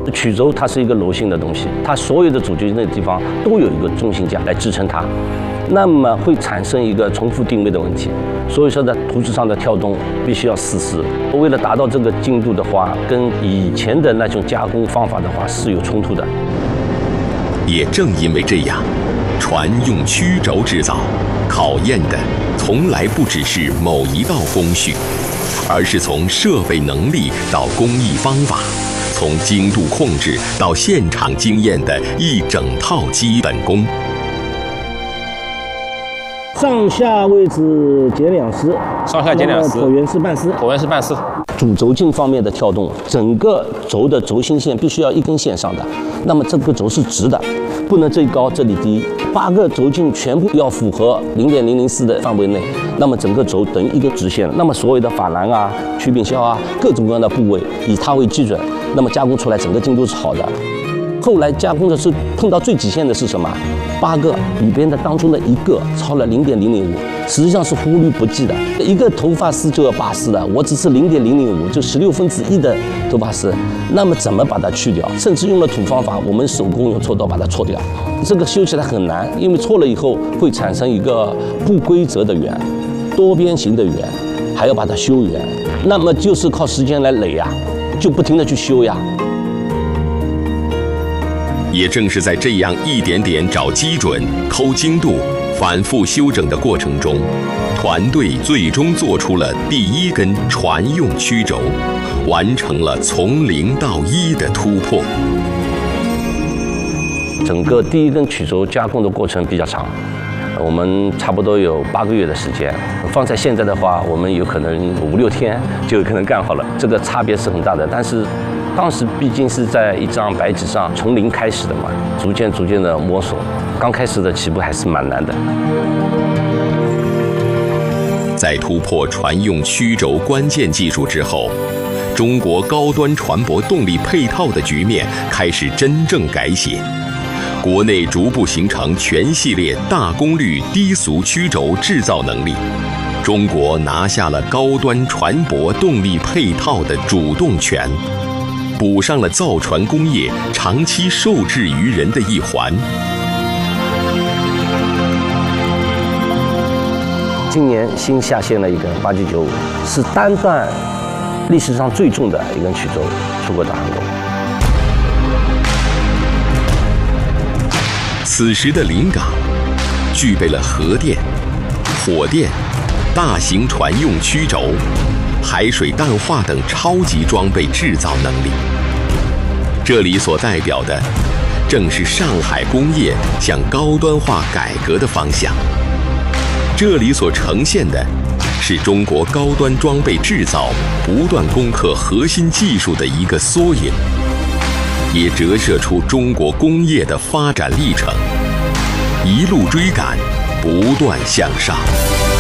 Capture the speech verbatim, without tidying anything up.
曲轴它是一个柔性的东西，它所有的主角那个地方都有一个中心架来支撑它，那么会产生一个重复定位的问题。所以说在图纸上的跳动必须要实时。为了达到这个精度的话，跟以前的那种加工方法的话是有冲突的。 也正因为这样，船用曲轴制造，考验的从来不只是某一道工序，而是从设备能力到工艺方法，从精度控制到现场经验的一整套基本功。 上下位置减两丝， 上下减两丝， 椭圆式半丝， 椭圆式半丝。 主轴径方面的跳动，整个轴的轴心线必须要一根线上的，那么这个轴是直的，不能这里高这里低，八个轴径全部要符合零点零零四的范围内，那么整个轴等于一个直线。那么所有的法兰啊、曲柄销啊，各种各样的部位以它为基准，那么加工出来整个精度是好的。后来加工的是碰到最极限的是什么？八个里边的当中的一个超了零点零零五，实际上是忽略不计的。一个头发丝就要八丝的，我只是零点零零五，就十六分之一的头发丝，那么怎么把它去掉？甚至用了土方法，我们手工用锉刀把它锉掉。这个修起来很难，因为锉了以后会产生一个不规则的圆，多边形的圆，还要把它修圆，那么就是靠时间来累呀，就不停的去修呀。 也正是在这样一点点找基准、抠精度、反复修整的过程中，团队最终做出了第一根船用曲轴，完成了从零到一的突破。 整个第一根曲轴加工的过程比较长，我们差不多有八个月的时间。放在现在的话，我们有可能五六天就有可能干好了，这个差别是很大的。但是当时毕竟是在一张白纸上从零开始的嘛，逐渐逐渐的摸索，刚开始的起步还是蛮难的。 在突破船用曲轴关键技术之后，中国高端船舶动力配套的局面开始真正改写，国内逐步形成全系列大功率低俗曲轴制造能力，中国拿下了高端船舶动力配套的主动权，补上了造船工业长期受制于人的一环。 今年新下线了一根八九九五，是单段历史上最重的一根曲轴出过大航工。 此时的临港具备了核电、火电、大型船用曲轴、海水淡化等超级装备制造能力。这里所代表的，正是上海工业向高端化改革的方向。这里所呈现的，是中国高端装备制造不断攻克核心技术的一个缩影，也折射出中国工业的发展历程，一路追赶，不断向上。